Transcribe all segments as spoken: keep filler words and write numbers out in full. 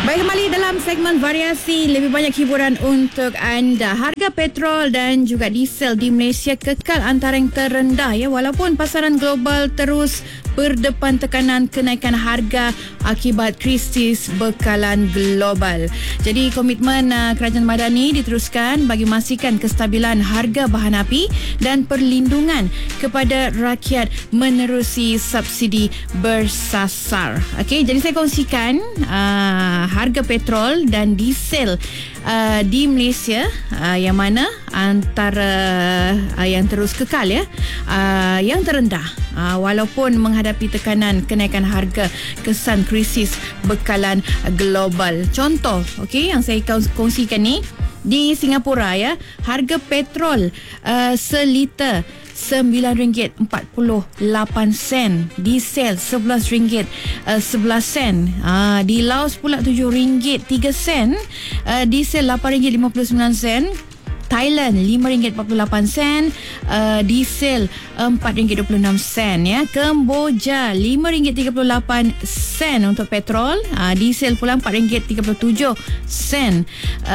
Baik, kembali dalam segmen variasi, lebih banyak hiburan untuk anda. Harga petrol dan juga diesel di Malaysia kekal antara yang terendah ya, walaupun pasaran global terus berdepan tekanan kenaikan harga akibat krisis bekalan global. Jadi komitmen uh, Kerajaan Madani diteruskan bagi memastikan kestabilan harga bahan api dan perlindungan kepada rakyat menerusi subsidi bersasar. Okey, jadi saya kongsikan uh, harga petrol dan diesel uh, di Malaysia uh, yang mana antara uh, yang terus kekal ya, uh, yang terendah uh, walaupun menghadapi tekanan kenaikan harga kesan krisis bekalan global. Contoh okey yang saya kongsikan ni di Singapura ya, harga petrol uh, seliter sembilan ringgit empat puluh lapan sen, diesel sebelas ringgit sebelas sen, uh, di Laos pula tujuh ringgit tiga sen, uh, diesel lapan ringgit lima puluh sembilan sen, Thailand lima ringgit empat puluh lapan sen, uh, diesel empat ringgit dua puluh enam sen ya. Kemboja lima ringgit tiga puluh lapan sen untuk petrol, uh, diesel pula empat ringgit tiga puluh tujuh sen.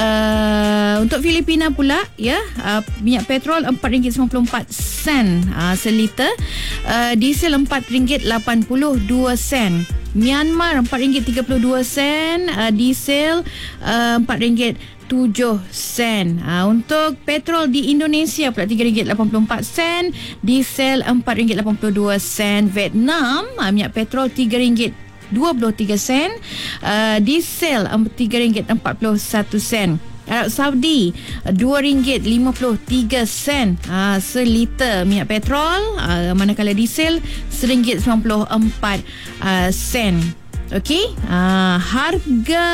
Uh, untuk Filipina pula ya, uh, minyak petrol empat ringgit sembilan puluh empat sen uh, seliter, uh, diesel empat ringgit lapan puluh dua sen. Myanmar empat ringgit tiga puluh dua sen, uh, diesel uh, empat ringgit tujuh sen. Ha, untuk petrol di Indonesia pula tiga ringgit lapan puluh empat sen, diesel empat ringgit lapan puluh dua sen. Vietnam, ha, minyak petrol tiga ringgit dua puluh tiga sen, uh, diesel tiga ringgit empat puluh satu sen. Arab Saudi dua ringgit lima puluh tiga sen uh, seliter minyak petrol, uh, manakala diesel seringgit sembilan puluh empat uh, sen. Okey, uh, harga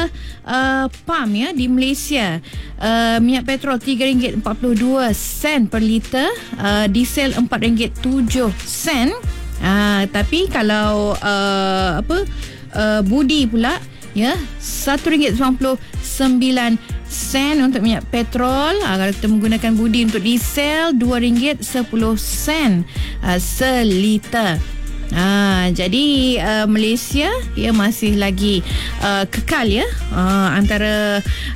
uh, pam ya di Malaysia, uh, minyak petrol tiga ringgit empat puluh dua sen per liter, uh, diesel empat ringgit tujuh sen. Uh, tapi kalau uh, apa uh, budi pula ya, satu ringgit sembilan puluh sembilan sen untuk minyak petrol. Uh, kalau kita menggunakan budi untuk diesel dua ringgit sepuluh sen uh, seliter. Ah, jadi uh, Malaysia ya masih lagi uh, kekal ya uh, antara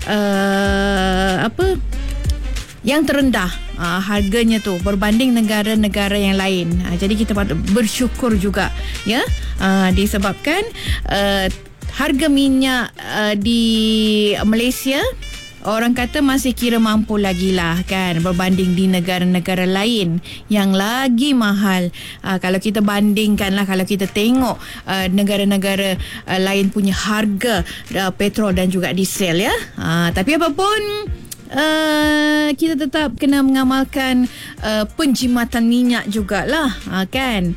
uh, apa yang terendah uh, harganya tu berbanding negara-negara yang lain. Uh, jadi kita patut bersyukur juga ya, uh, disebabkan uh, harga minyak uh, di Malaysia orang kata masih kira mampu lagi lah kan, berbanding di negara-negara lain yang lagi mahal. Uh, kalau kita bandingkan lah, kalau kita tengok uh, negara-negara uh, lain punya harga uh, petrol dan juga diesel ya. Uh, tapi apapun, Uh, kita tetap kena mengamalkan uh, penjimatan minyak jugalah, uh, kan.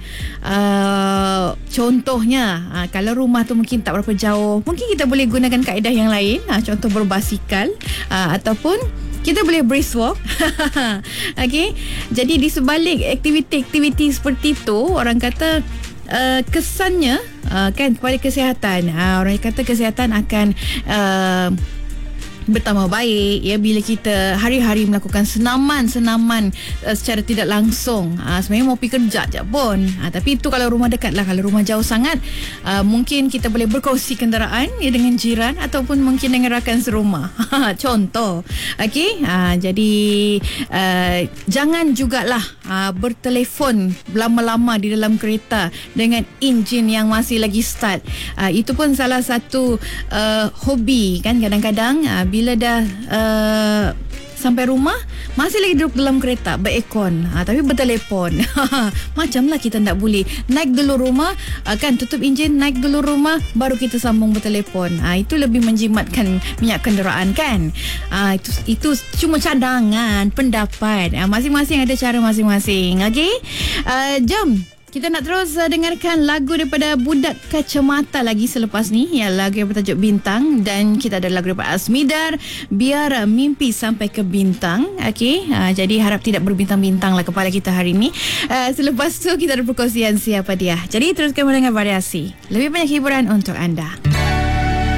Uh, contohnya, uh, kalau rumah tu mungkin tak berapa jauh, mungkin kita boleh gunakan kaedah yang lain. Uh, contoh berbasikal, uh, ataupun kita boleh brisk walk. Okey. Jadi di sebalik aktiviti-aktiviti seperti itu, orang kata uh, kesannya uh, kan kepada kesihatan. Uh, orang kata kesihatan akan uh, bertambah baik ya bila kita hari-hari melakukan senaman-senaman uh, secara tidak langsung. Uh, sebenarnya mau pergi kerja je pun. Uh, tapi itu kalau rumah dekat lah. Kalau rumah jauh sangat, uh, mungkin kita boleh berkongsi kenderaan ya dengan jiran ataupun mungkin dengan rakan serumah. Contoh. Okey. Uh, jadi uh, jangan jugalah uh, bertelefon lama-lama di dalam kereta dengan enjin yang masih lagi start. Uh, itu pun salah satu uh, hobi kan, kadang-kadang uh, bila dah uh, sampai rumah masih lagi duduk dalam kereta berekon, ha, tapi bertelefon. Macamlah kita tak boleh naik dulu rumah, uh, kan tutup enjin, naik dulu rumah baru kita sambung bertelefon. Ha, itu lebih menjimatkan minyak kenderaan kan. Ha, itu itu cuma cadangan pendapat. Ha, masing-masing ada cara masing-masing. Okey, uh, jom kita nak terus uh, dengarkan lagu daripada Budak Kacamata lagi selepas ni. Ya, lagu yang bertajuk Bintang. Dan kita ada lagu daripada Asmidar, Biar Mimpi Sampai ke Bintang. Okey, uh, jadi harap tidak berbintang-bintang lah kepala kita hari ni. Uh, selepas tu kita ada perkongsian siapa dia. Jadi teruskan mendengar variasi. Lebih banyak hiburan untuk anda.